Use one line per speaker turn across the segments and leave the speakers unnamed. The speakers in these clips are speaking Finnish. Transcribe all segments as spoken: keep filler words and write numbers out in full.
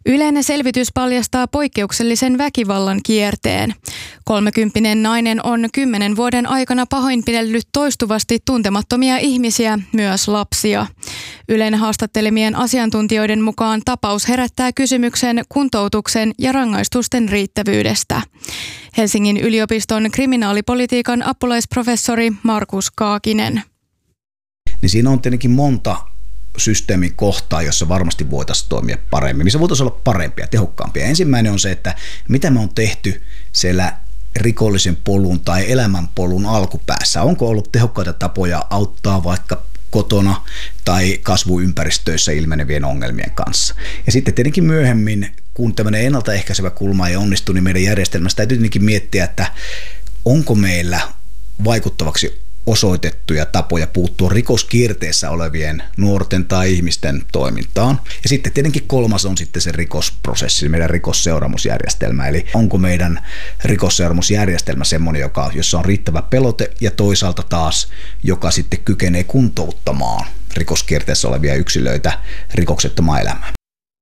Ylen selvitys paljastaa poikkeuksellisen väkivallan kierteen. Kolmekymppinen nainen on kymmenen vuoden aikana pahoinpidellyt toistuvasti tuntemattomia ihmisiä, myös lapsia. Ylen haastattelemien asiantuntijoiden mukaan tapaus herättää kysymyksen kuntoutuksen ja rangaistusten riittävyydestä. Helsingin yliopiston kriminaalipolitiikan apulaisprofessori Markus Kaakinen.
Niin siinä on tietenkin monta systeemin kohtaa, jossa varmasti voitaisiin toimia paremmin, missä voitaisiin olla parempia, tehokkaampia. Ensimmäinen on se, että mitä me on tehty siellä rikollisen polun tai elämänpolun alkupäässä. Onko ollut tehokkaita tapoja auttaa vaikka kotona tai kasvuympäristöissä ilmenevien ongelmien kanssa. Ja sitten tietenkin myöhemmin, kun tämmöinen ennaltaehkäisevä kulma ei onnistu, niin meidän järjestelmästä täytyy tietenkin miettiä, että onko meillä vaikuttavaksi osoitettuja tapoja puuttua rikoskierteessä olevien nuorten tai ihmisten toimintaan. Ja sitten tietenkin kolmas on sitten se rikosprosessi, meidän rikosseuraamusjärjestelmä. Eli onko meidän rikosseuraamusjärjestelmä semmoinen, joka, jossa on riittävä pelote ja toisaalta taas, joka sitten kykenee kuntouttamaan rikoskierteessä olevia yksilöitä rikoksettomaan elämään.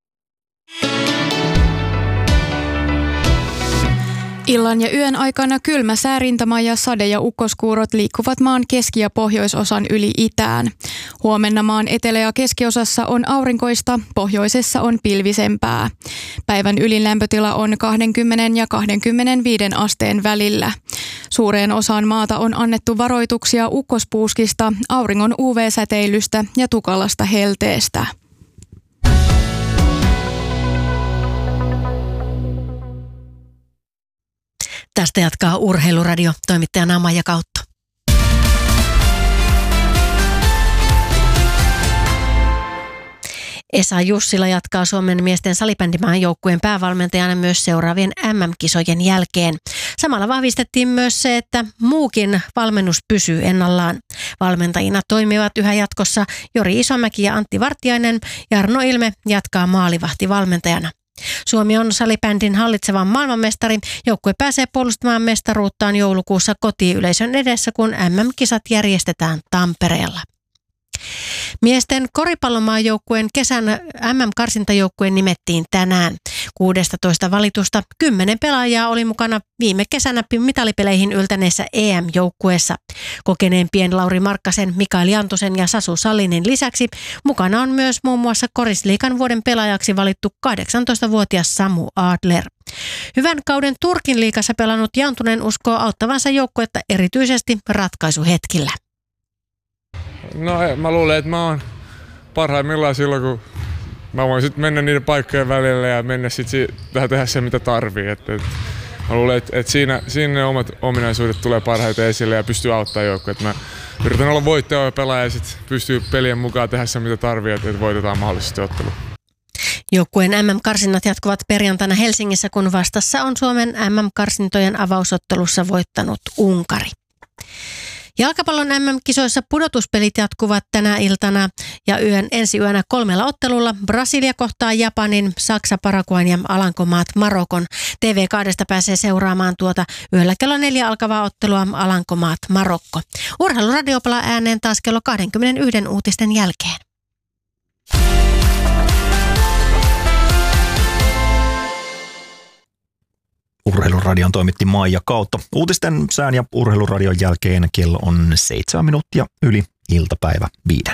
Illan ja yön aikana kylmä säärintama ja sade- ja ukkoskuurot liikkuvat maan keski- ja pohjoisosan yli itään. Huomenna maan etelä- ja keskiosassa on aurinkoista, pohjoisessa on pilvisempää. Päivän ylinlämpötila on kaksikymmentä ja kaksikymmentäviisi asteen välillä. Suureen osaan maata on annettu varoituksia ukkospuuskista, auringon U V-säteilystä ja tukalasta helteestä.
Tästä jatkaa Urheiluradio, toimittajana Maija Kautto. Esa Jussila jatkaa Suomen miesten salibändimaan joukkueen päävalmentajana myös seuraavien M M-kisojen jälkeen. Samalla vahvistettiin myös se, että muukin valmennus pysyy ennallaan. Valmentajina toimivat yhä jatkossa Jori Isomäki ja Antti Vartiainen, ja Arno Ilme jatkaa maalivahtivalmentajana. Suomi on salibändin hallitseva maailmanmestari. Joukkue pääsee puolustamaan mestaruuttaan joulukuussa kotiyleisön edessä, kun M M-kisat järjestetään Tampereella. Miesten koripallomaajoukkueen kesän M M-karsintajoukkueen nimettiin tänään. kuusitoista valitusta kymmenen pelaajaa oli mukana viime kesänä mitalipeleihin yltäneessä E M-joukkueessa. Kokeneempien Lauri Markkasen, Mikael Jantusen ja Sasu Sallinin lisäksi mukana on myös muun muassa Korisliigan vuoden pelaajaksi valittu kahdeksantoistavuotias Samu Adler. Hyvän kauden Turkin liigassa pelannut Jantunen uskoo auttavansa joukkuetta erityisesti ratkaisuhetkillä.
No mä luulen, että mä oon parhaimmillaan silloin, kun mä voin sitten mennä niiden paikkojen välillä ja mennä sitten tähän tehdä se, mitä tarvii. Et, et, mä luulen, että et siinä, siinä ne omat ominaisuudet tulee parhaiten esille ja pystyy auttamaan joukkoa. Mä yritän olla voittaja pelaaja ja sitten pystyy pelien mukaan tehdä se, mitä tarvii, että et voitetaan mahdollisesti ottelu.
Joukkueen M M-karsinnat jatkuvat perjantaina Helsingissä, kun vastassa on Suomen M M-karsintojen avausottelussa voittanut Unkari. Jalkapallon M M-kisoissa pudotuspelit jatkuvat tänä iltana ja yön ensi yönä kolmella ottelulla. Brasilia kohtaa Japanin, Saksa, Paraguayn ja Alankomaat Marokon. T V kahdesta pääsee seuraamaan tuota yöllä kello neljä alkavaa ottelua Alankomaat Marokko. Urheiluradio palaa ääneen taas kello kaksikymmentäyksi uutisten jälkeen.
Urheiluradion toimitti Maija Kautto. Uutisten, sään ja Urheiluradion jälkeen kello on seitsemän minuuttia yli iltapäivä viiden.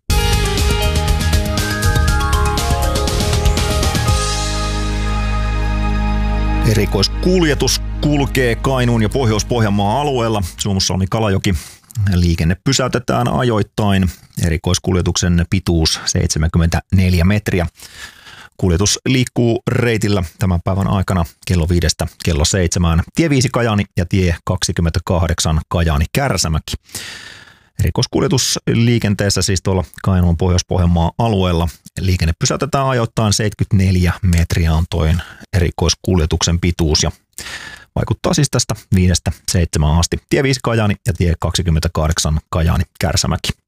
Erikoiskuljetus kulkee Kainuun ja Pohjois-Pohjanmaan alueella. Suomussalmi-Kalajoki liikenne pysäytetään ajoittain. Erikoiskuljetuksen pituus seitsemänkymmentäneljä metriä. Kuljetus liikkuu reitillä tämän päivän aikana kello viidestä kello seitsemään. Tie viisi Kajaani ja tie kaksikymmentäkahdeksan Kajaani Kärsämäki. Erikoiskuljetus liikenteessä siis tuolla Kainuun Pohjois-Pohjanmaan alueella. Liikenne pysäytetään ajoittain, seitsemänkymmentäneljä metriä on toin erikoiskuljetuksen pituus ja vaikuttaa siis tästä viidestä seitsemään asti. Tie viisi Kajaani ja tie kaksikymmentäkahdeksan Kajaani Kärsämäki.